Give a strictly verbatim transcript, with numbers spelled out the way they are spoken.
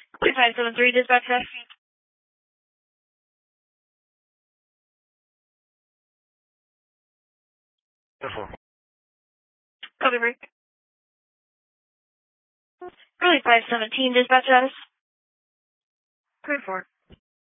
five seven three, dispatch us. Therefore. Copy break. Really five seventeen, dispatch us. Code four.